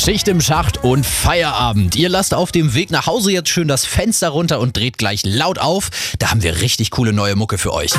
Schicht im Schacht und Feierabend. Ihr lasst auf dem Weg nach Hause jetzt schön das Fenster runter und dreht gleich laut auf. Da haben wir richtig coole neue Mucke für euch.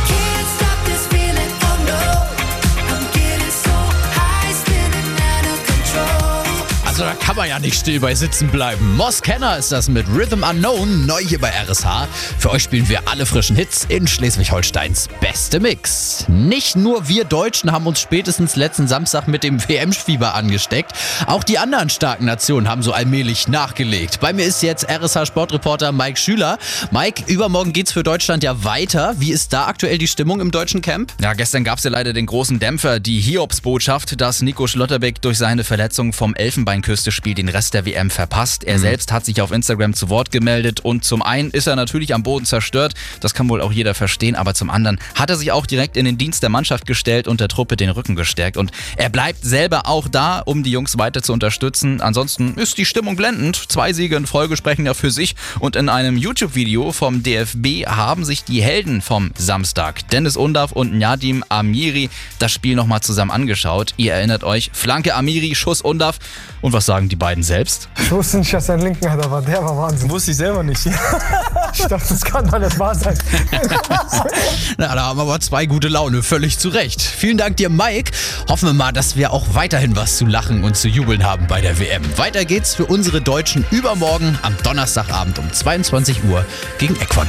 Also da kann man ja nicht still bei sitzen bleiben. Moss Kenner ist das mit Rhythm Unknown, neu hier bei RSH. Für euch spielen wir alle frischen Hits in Schleswig-Holsteins beste Mix. Nicht nur wir Deutschen haben uns spätestens letzten Samstag mit dem WM-Fieber angesteckt. Auch die anderen starken Nationen haben so allmählich nachgelegt. Bei mir ist jetzt RSH-Sportreporter Mike Schüler. Mike, übermorgen geht's für Deutschland ja weiter. Wie ist da aktuell die Stimmung im deutschen Camp? Ja, gestern gab's ja leider den großen Dämpfer, die Hiobsbotschaft, dass Nico Schlotterbeck durch seine Verletzung vom Elfenbeinküste-Spiel den Rest der WM verpasst. Er selbst hat sich auf Instagram zu Wort gemeldet und zum einen ist er natürlich am Boden zerstört, das kann wohl auch jeder verstehen, aber zum anderen hat er sich auch direkt in den Dienst der Mannschaft gestellt und der Truppe den Rücken gestärkt und er bleibt selber auch da, um die Jungs weiter zu unterstützen. Ansonsten ist die Stimmung blendend. 2 Siege in Folge sprechen ja für sich und in einem YouTube-Video vom DFB haben sich die Helden vom Samstag, Dennis Undav und Nadim Amiri, das Spiel nochmal zusammen angeschaut. Ihr erinnert euch, Flanke Amiri, Schuss Undav. Und was sagen die beiden selbst? Ich wusste nicht, dass er einen linken hat, aber der war Wahnsinn. Wusste ich selber nicht. Ich dachte, das kann doch nicht wahr sein. Na, da haben wir aber 2 gute Laune, völlig zu Recht. Vielen Dank dir, Mike. Hoffen wir mal, dass wir auch weiterhin was zu lachen und zu jubeln haben bei der WM. Weiter geht's für unsere Deutschen übermorgen am Donnerstagabend um 22 Uhr gegen Ecuador.